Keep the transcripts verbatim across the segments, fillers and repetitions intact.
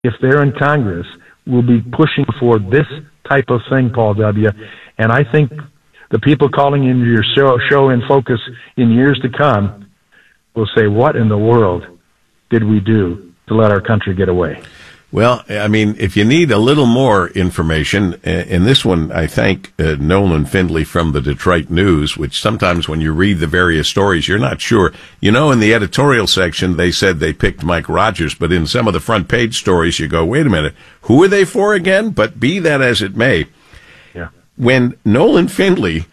if they're in Congress, will be pushing for this type of thing, Paul W. And I think the people calling into your show, show in focus in years to come will say, what in the world did we do to let our country get away? Well, I mean, if you need a little more information, in this one, I thank uh, Nolan Findley from the Detroit News, which sometimes when you read the various stories, you're not sure. You know, in the editorial section, they said they picked Mike Rogers, but in some of the front page stories, you go, wait a minute, who are they for again? But be that as it may, yeah. When Nolan Findley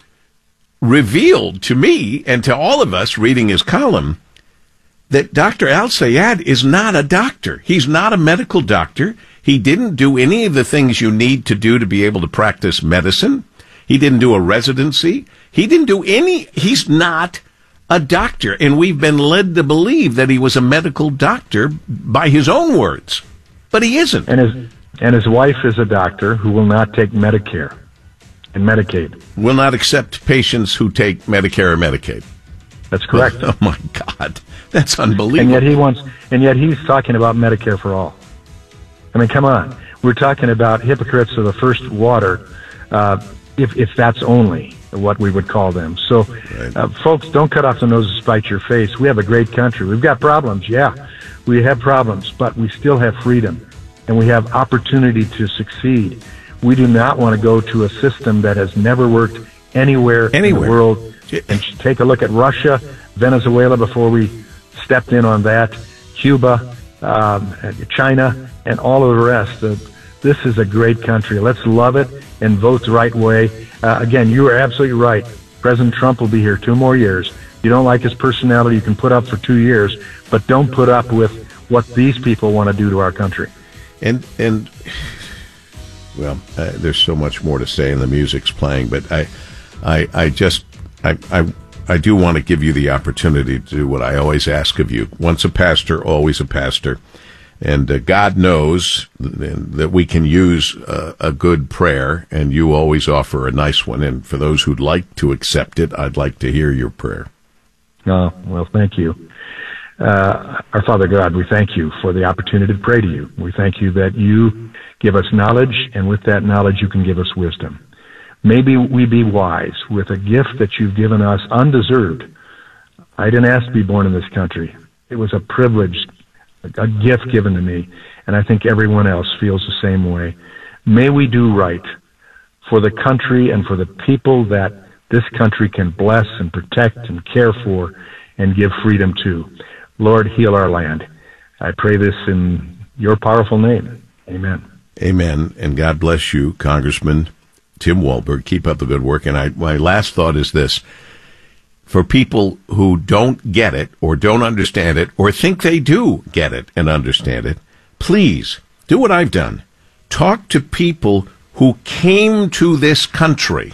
revealed to me and to all of us reading his column that Doctor Al-Sayed is not a doctor. He's not a medical doctor. He didn't do any of the things you need to do to be able to practice medicine. He didn't do a residency. He didn't do any. He's not a doctor. And we've been led to believe that he was a medical doctor by his own words. But he isn't. And his, and his wife is a doctor who will not take Medicare and Medicaid. Will not accept patients who take Medicare or Medicaid. That's correct. Oh, my God. That's unbelievable. And yet he wants, and yet he's talking about Medicare for all. I mean, come on. We're talking about hypocrites of the first water, uh, if if that's only what we would call them. So, right. uh, folks, don't cut off the nose to spite your face. We have a great country. We've got problems, yeah. We have problems, but we still have freedom, and we have opportunity to succeed. We do not want to go to a system that has never worked anywhere, anywhere. in the world. And take a look at Russia, Venezuela before we stepped in on that, Cuba, um, China, and all of the rest. Uh, this is a great country. Let's love it and vote the right way. Uh, again, you are absolutely right. President Trump will be here two more years. You don't like his personality, you can put up for two years, but don't put up with what these people want to do to our country. And, and well, uh, there's so much more to say, and the music's playing, but I, I, I just... I, I I do want to give you the opportunity to do what I always ask of you. Once a pastor, always a pastor. And uh, God knows that we can use uh, a good prayer, and you always offer a nice one. And for those who'd like to accept it, I'd like to hear your prayer. Oh, well, thank you. Uh, our Father God, we thank you for the opportunity to pray to you. We thank you that you give us knowledge, and with that knowledge, you can give us wisdom. Maybe we be wise with a gift that you've given us undeserved. I didn't ask to be born in this country. It was a privilege, a gift given to me, and I think everyone else feels the same way. May we do right for the country and for the people that this country can bless and protect and care for and give freedom to. Lord, heal our land. I pray this in your powerful name. Amen. Amen, and God bless you, Congressman Tim Walberg. Keep up the good work. And I, my last thought is this. For people who don't get it or don't understand it or think they do get it and understand it, please do what I've done. Talk to people who came to this country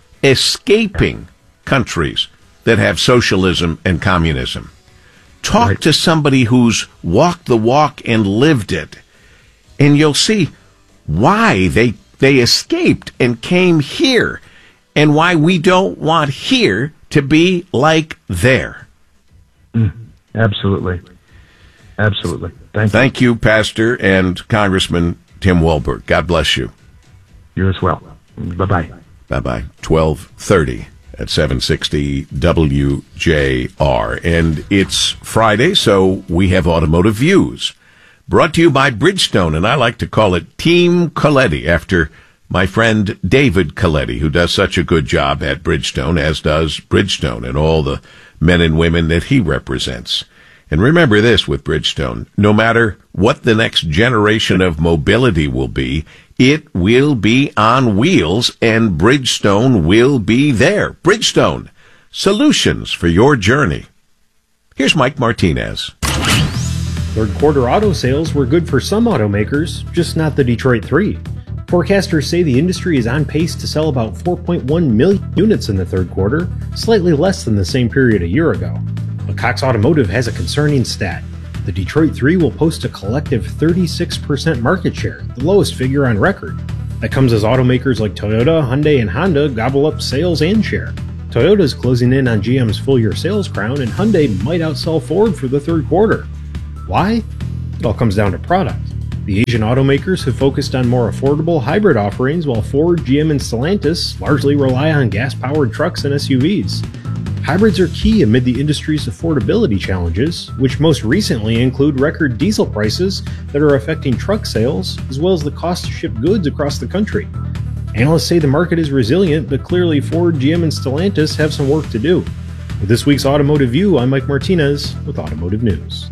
escaping countries that have socialism and communism. Talk right. to somebody who's walked the walk and lived it, and you'll see why they They escaped and came here, and why we don't want here to be like there. Mm, absolutely. Absolutely. Thank you. Thank you, Pastor and Congressman Tim Walberg. God bless you. You as well. Bye-bye. Bye-bye. twelve thirty at seven sixty W J R. And it's Friday, so we have Automotive Views. Brought to you by Bridgestone, and I like to call it Team Coletti, after my friend David Coletti, who does such a good job at Bridgestone, as does Bridgestone and all the men and women that he represents. And remember this with Bridgestone, no matter what the next generation of mobility will be, it will be on wheels, and Bridgestone will be there. Bridgestone, solutions for your journey. Here's Mike Martinez. Third quarter auto sales were good for some automakers, just not the Detroit three. Forecasters say the industry is on pace to sell about four point one million units in the third quarter, slightly less than the same period a year ago. But Cox Automotive has a concerning stat. The Detroit three will post a collective thirty-six percent market share, the lowest figure on record. That comes as automakers like Toyota, Hyundai, and Honda gobble up sales and share. Toyota is closing in on G M's full-year sales crown, and Hyundai might outsell Ford for the third quarter. Why? It all comes down to product. The Asian automakers have focused on more affordable hybrid offerings, while Ford, G M, and Stellantis largely rely on gas-powered trucks and S U Vs. Hybrids are key amid the industry's affordability challenges, which most recently include record diesel prices that are affecting truck sales, as well as the cost to ship goods across the country. Analysts say the market is resilient, but clearly Ford, G M, and Stellantis have some work to do. With this week's Automotive View, I'm Mike Martinez with Automotive News.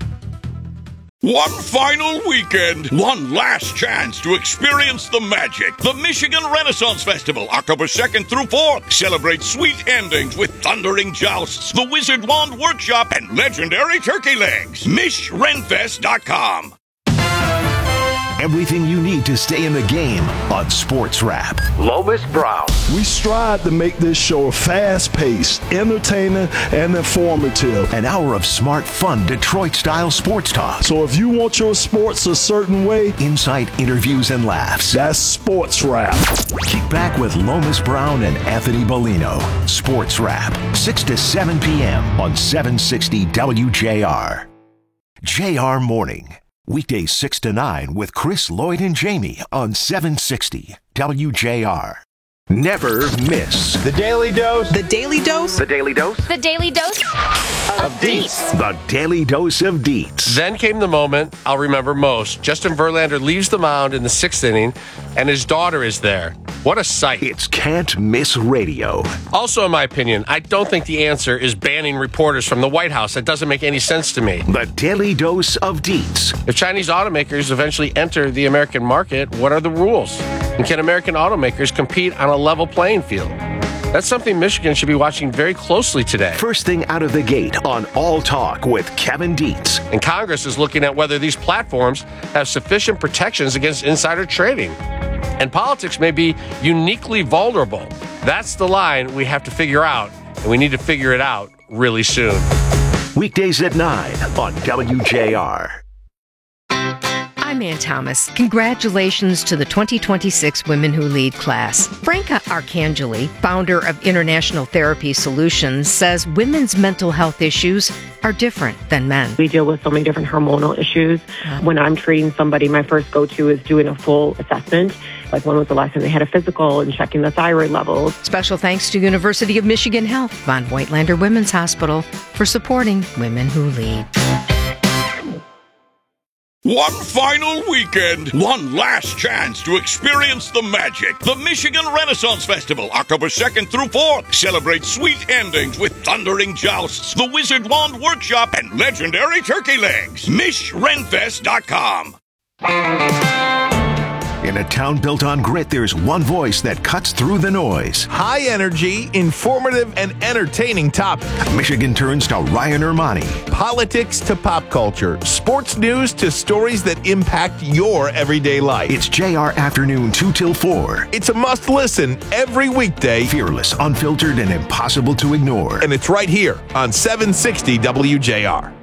One final weekend, one last chance to experience the magic. The Michigan Renaissance Festival, October second through fourth. Celebrate sweet endings with thundering jousts, the Wizard Wand Workshop, and legendary turkey legs. Mich Renfest dot com. Everything you need to stay in the game on Sports Wrap. Lomas Brown. We strive to make this show fast-paced, entertaining, and informative. An hour of smart, fun, Detroit-style sports talk. So if you want your sports a certain way, insight, interviews, and laughs. That's Sports Wrap. Kick back with Lomas Brown and Anthony Bellino. Sports Wrap, six to seven p.m. on seven sixty W J R. J R Morning. Weekdays six to nine with Chris, Lloyd, and Jamie on seven sixty W J R. Never miss The Daily Dose. The Daily Dose. The Daily Dose. The Daily Dose of Deets. The Daily Dose of Deets. Then came the moment I'll remember most. Justin Verlander leaves the mound in the sixth inning, and his daughter is there. What a sight. It's Can't Miss Radio. Also, in my opinion, I don't think the answer is banning reporters from the White House. That doesn't make any sense to me. The Daily Dose of Deets. If Chinese automakers eventually enter the American market, what are the rules? And can American automakers compete on a level playing field? That's something Michigan should be watching very closely today. First thing out of the gate on All Talk with Kevin Dietz. And Congress is looking at whether these platforms have sufficient protections against insider trading. And politics may be uniquely vulnerable. That's the line we have to figure out, and we need to figure it out really soon. Weekdays at nine on W J R. I'm Ann Thomas. Congratulations to the twenty twenty-six Women Who Lead class. Franca Arcangeli, founder of International Therapy Solutions, says women's mental health issues are different than men. We deal with so many different hormonal issues. When I'm treating somebody, my first go-to is doing a full assessment. Like when was the last time they had a physical and checking the thyroid levels. Special thanks to University of Michigan Health, Von Whitelander Women's Hospital, for supporting Women Who Lead. One final weekend, one last chance to experience the magic. The Michigan Renaissance Festival, October second through fourth. Celebrate sweet endings with thundering jousts, the Wizard Wand Workshop, and legendary turkey legs. Mich Renfest dot com. In a town built on grit, there's one voice that cuts through the noise. High energy, informative, and entertaining topic. Michigan turns to Ryan Ermani. Politics to pop culture. Sports news to stories that impact your everyday life. It's J R Afternoon two till four. It's a must listen every weekday. Fearless, unfiltered, and impossible to ignore. And it's right here on seven sixty W J R.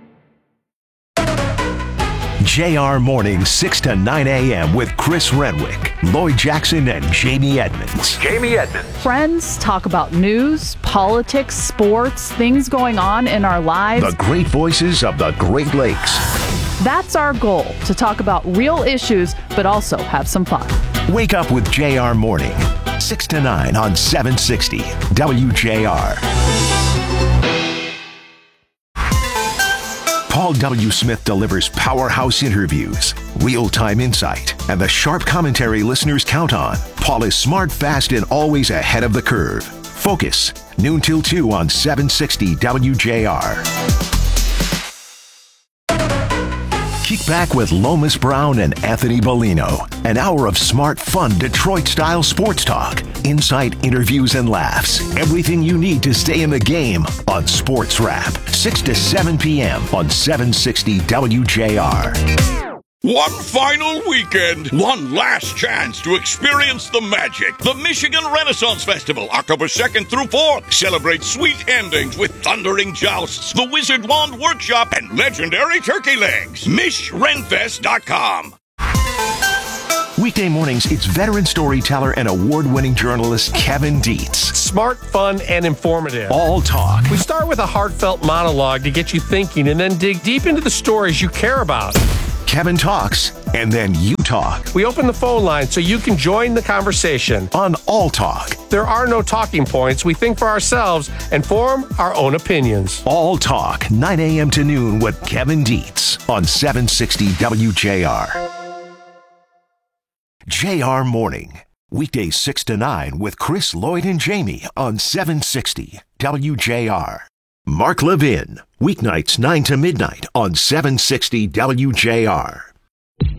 J R Morning, six to nine a.m. with Chris Renwick, Lloyd Jackson, and Jamie Edmonds. Jamie Edmonds. Friends talk about news, politics, sports, things going on in our lives. The great voices of the Great Lakes. That's our goal, to talk about real issues, but also have some fun. Wake up with J R Morning, six to nine on seven sixty W J R. Paul W. Smith delivers powerhouse interviews, real-time insight, and the sharp commentary listeners count on. Paul is smart, fast, and always ahead of the curve. Focus, noon till two on seven sixty W J R. Kick back with Lomas Brown and Anthony Bellino. An hour of smart, fun, Detroit-style sports talk, insight, interviews, and laughs. Everything you need to stay in the game on Sports Wrap, six to seven p.m. on seven sixty W J R. One final weekend, one last chance to experience the magic. The Michigan Renaissance Festival, October second through fourth. Celebrate sweet endings with thundering jousts, the Wizard Wand Workshop, and legendary turkey legs. Mich Renfest dot com. Weekday mornings, it's veteran storyteller and award-winning journalist Kevin Dietz. Smart, fun, and informative. All Talk. We start with a heartfelt monologue to get you thinking and then dig deep into the stories you care about. Kevin talks, and then you talk. We open the phone line so you can join the conversation. On All Talk. There are no talking points. We think for ourselves and form our own opinions. All Talk, nine a.m. to noon with Kevin Dietz on seven sixty W J R. J R Morning. Weekdays six to nine with Chris, Lloyd, and Jamie on seven sixty W J R. Mark Levin. Weeknights nine to midnight on seven sixty W J R.